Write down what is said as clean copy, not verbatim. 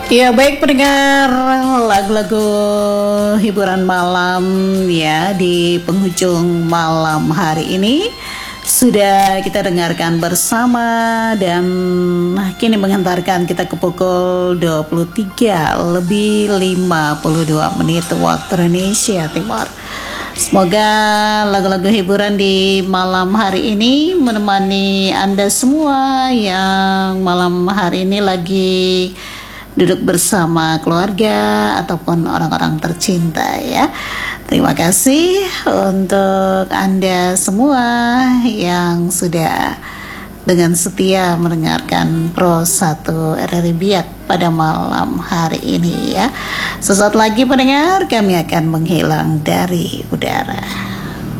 Ya baik pendengar lagu-lagu hiburan malam ya di penghujung malam hari ini sudah kita dengarkan bersama dan kini mengantarkan kita ke pukul 23 lebih 52 menit waktu Indonesia Timur. Semoga lagu-lagu hiburan di malam hari ini menemani Anda semua yang malam hari ini lagi duduk bersama keluarga ataupun orang-orang tercinta ya. Terima kasih untuk Anda semua yang sudah dengan setia mendengarkan Pro 1 RRI Biak pada malam hari ini ya. Sesaat lagi pendengar kami akan menghilang dari udara.